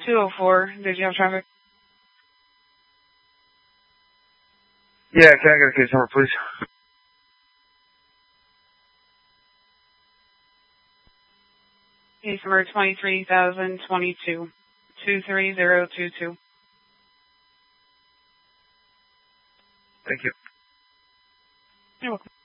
204, did you have traffic? Yeah, can I get a case number, please? Case number 23,022, 23022. Thank you. You're welcome.